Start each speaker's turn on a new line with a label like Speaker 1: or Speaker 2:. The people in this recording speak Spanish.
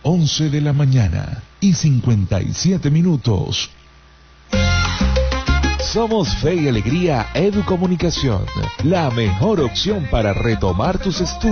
Speaker 1: 11 de la mañana y 57 minutos. Somos Fe y Alegría Educomunicación, la mejor opción para retomar tus estudios.